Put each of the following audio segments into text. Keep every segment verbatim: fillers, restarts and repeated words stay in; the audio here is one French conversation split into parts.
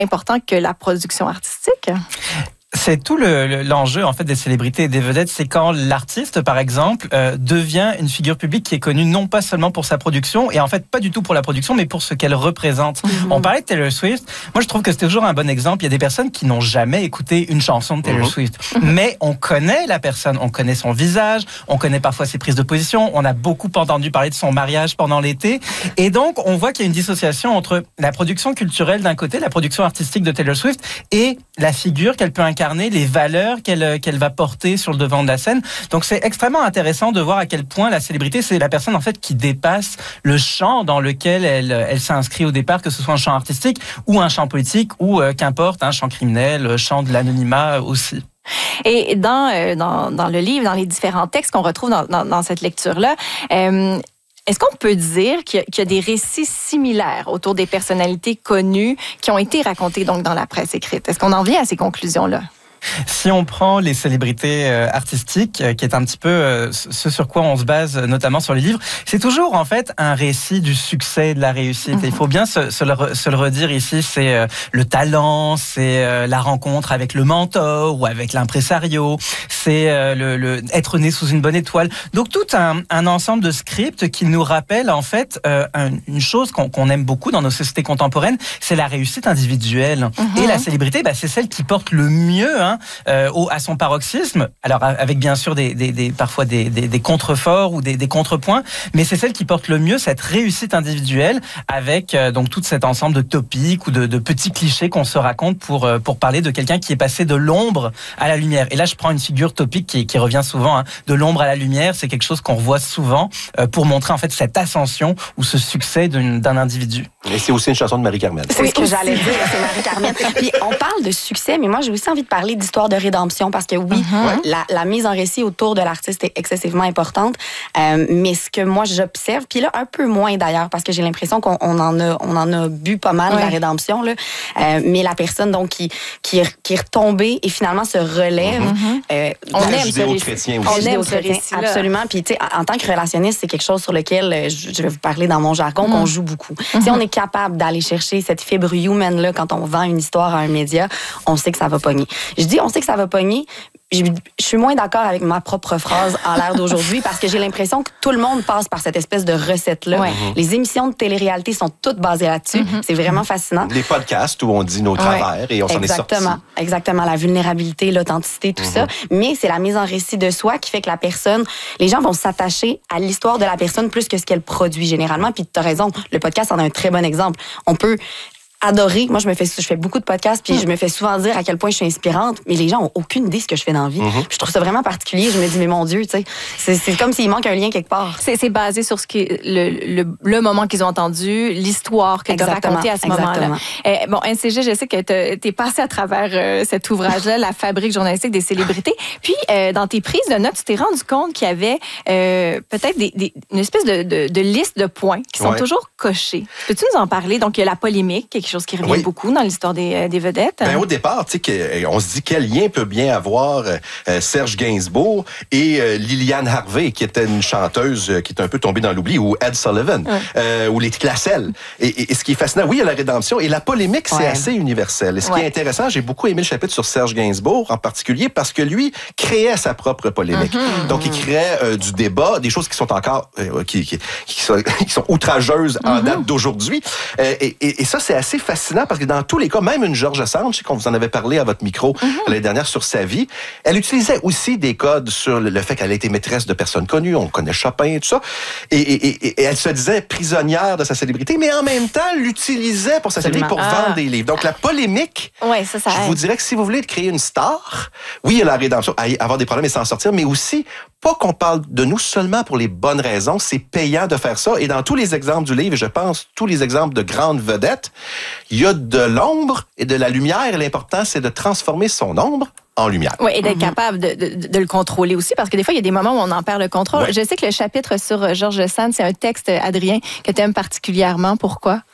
important que la production artistique? C'est tout le, le, l'enjeu en fait des célébrités et des vedettes, c'est quand l'artiste, par exemple, euh, devient une figure publique qui est connue non pas seulement pour sa production, et en fait pas du tout pour la production, mais pour ce qu'elle représente. Mm-hmm. On parlait de Taylor Swift. Moi, je trouve que c'est toujours un bon exemple. Il y a des personnes qui n'ont jamais écouté une chanson de Taylor mm-hmm. Swift, mm-hmm. mais on connaît la personne, on connaît son visage, on connaît parfois ses prises de position. On a beaucoup entendu parler de son mariage pendant l'été, et donc on voit qu'il y a une dissociation entre la production culturelle d'un côté, la production artistique de Taylor Swift, et la figure qu'elle peut incarner, les valeurs qu'elle, qu'elle va porter sur le devant de la scène. Donc, c'est extrêmement intéressant de voir à quel point la célébrité, c'est la personne, en fait, qui dépasse le champ dans lequel elle, elle s'inscrit au départ, que ce soit un champ artistique ou un champ politique ou, euh, qu'importe, un champ criminel, champ de l'anonymat aussi. Et dans, euh, dans, dans le livre, dans les différents textes qu'on retrouve dans, dans, dans cette lecture-là, euh, est-ce qu'on peut dire qu'il y, a, qu'il y a des récits similaires autour des personnalités connues qui ont été racontées donc dans la presse écrite? Est-ce qu'on en vient à ces conclusions-là? Si on prend les célébrités euh, artistiques, euh, qui est un petit peu euh, ce sur quoi on se base, euh, notamment sur les livres, c'est toujours en fait un récit du succès et de la réussite. Mm-hmm. Et il faut bien se, se, le, se le redire ici, c'est euh, le talent, c'est euh, la rencontre avec le mentor ou avec l'impresario, c'est euh, le, le, être né sous une bonne étoile. Donc tout un, un ensemble de scripts qui nous rappellent en fait euh, un, une chose qu'on, qu'on aime beaucoup dans nos sociétés contemporaines, c'est la réussite individuelle. Mm-hmm. Et la célébrité, bah, c'est celle qui porte le mieux hein, Euh, au, à son paroxysme, alors avec bien sûr des, des, des, parfois des, des, des contreforts ou des, des contrepoints, mais c'est celle qui porte le mieux cette réussite individuelle avec euh, donc tout cet ensemble de topiques ou de, de petits clichés qu'on se raconte pour, euh, pour parler de quelqu'un qui est passé de l'ombre à la lumière. Et là, je prends une figure topique qui, qui revient souvent, hein, de l'ombre à la lumière, c'est quelque chose qu'on revoit souvent euh, pour montrer en fait cette ascension ou ce succès d'une, d'un individu. Et c'est aussi une chanson de Marie-Carmen. C'est ce que j'allais dire, c'est Marie-Carmen. Puis on parle de succès, mais moi j'ai aussi envie de parler d'histoire de rédemption parce que oui, uh-huh. la, la mise en récit autour de l'artiste est excessivement importante. Euh, mais ce que moi j'observe, puis là un peu moins d'ailleurs parce que j'ai l'impression qu'on on en a on en a bu pas mal ouais. de la rédemption là. Euh, mais la personne donc qui qui est, qui est retombée et finalement se relève. Uh-huh. Euh, on aime ce récit. Aussi. On aime ce récit. Absolument. Puis tu sais, en tant que relationniste, c'est quelque chose sur lequel je vais vous parler dans mon jargon uh-huh. qu'on joue beaucoup. Uh-huh. Si on est capable d'aller chercher cette fibre humaine là quand on vend une histoire à un média, on sait que ça va pogner. Je dis on sait que ça va pogner. Je, je suis moins d'accord avec ma propre phrase à l'ère d'aujourd'hui parce que j'ai l'impression que tout le monde passe par cette espèce de recette-là. Ouais. Mm-hmm. Les émissions de télé-réalité sont toutes basées là-dessus. Mm-hmm. C'est vraiment fascinant. Les podcasts où on dit nos travers ouais. et on s'en exactement, est sorti. Exactement. La vulnérabilité, l'authenticité, tout mm-hmm. ça. Mais c'est la mise en récit de soi qui fait que la personne, les gens vont s'attacher à l'histoire de la personne plus que ce qu'elle produit généralement. Puis tu as raison, le podcast en a un très bon exemple. On peut adoré. Moi, je me fais, je fais beaucoup de podcasts, puis mmh. je me fais souvent dire à quel point je suis inspirante, mais les gens ont aucune idée de ce que je fais dans la vie. Mmh. Puis je trouve ça vraiment particulier. Je me dis, mais mon Dieu, tu sais, c'est, c'est comme s'il manque un lien quelque part. C'est, c'est basé sur ce qui, le, le, le moment qu'ils ont entendu, l'histoire que tu as racontée à ce exactement. moment-là. Euh, bon, N C G, je sais que tu es passé à travers euh, cet ouvrage-là, La fabrique journalistique des célébrités. Puis, euh, dans tes prises de notes, tu t'es rendu compte qu'il y avait euh, peut-être des, des, une espèce de, de, de liste de points qui sont ouais. toujours cochés. Peux-tu nous en parler? Donc, il y a la polémique, quelque chose qui revient oui. beaucoup dans l'histoire des, des vedettes. Ben, au départ, tu sais, on se dit quel lien peut bien avoir euh, Serge Gainsbourg et euh, Liliane Harvey, qui était une chanteuse euh, qui est un peu tombée dans l'oubli, ou Ed Sullivan, ouais. euh, ou les Classel. Et, et, et ce qui est fascinant, oui, il y a la rédemption, et la polémique, c'est ouais. assez universel. Et ce ouais. qui est intéressant, j'ai beaucoup aimé le chapitre sur Serge Gainsbourg, en particulier, parce que lui créait sa propre polémique. Mm-hmm. Donc, il créait euh, du débat, des choses qui sont encore, euh, qui, qui, qui, sont, qui sont outrageuses mm-hmm. en date d'aujourd'hui. Euh, et, et, et ça, c'est assez fascinant, parce que dans tous les cas, même une George Sand, je sais qu'on vous en avait parlé à votre micro mm-hmm. l'année dernière sur sa vie, elle utilisait aussi des codes sur le fait qu'elle a été maîtresse de personnes connues, on connaît Chopin et tout ça, et, et, et, et elle se disait prisonnière de sa célébrité, mais en même temps, l'utilisait pour sa célébrité, pour ah. vendre des livres. Donc, la polémique, ouais, ça, ça je vous dirais que si vous voulez créer une star, oui, il y a la rédemption, avoir des problèmes et s'en sortir, mais aussi, pas qu'on parle de nous seulement pour les bonnes raisons, c'est payant de faire ça. Et dans tous les exemples du livre, et je pense tous les exemples de grandes vedettes, il y a de l'ombre et de la lumière. Et l'important, c'est de transformer son ombre en lumière. Oui, et d'être mm-hmm. capable de, de, de le contrôler aussi, parce que des fois, il y a des moments où on en perd le contrôle. Ouais. Je sais que le chapitre sur George Sand, c'est un texte, Adrien, que tu aimes particulièrement. Pourquoi?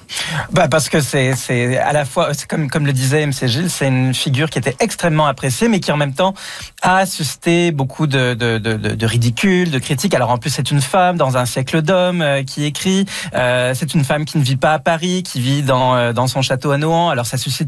Bah parce que c'est c'est à la fois c'est comme comme le disait M C Gilles, c'est une figure qui était extrêmement appréciée, mais qui en même temps a suscité beaucoup de de de, de ridicule, de critiques. Alors en plus c'est une femme dans un siècle d'hommes euh, qui écrit. Euh, c'est une femme qui ne vit pas à Paris, qui vit dans euh, dans son château à Nohant. Alors ça suscite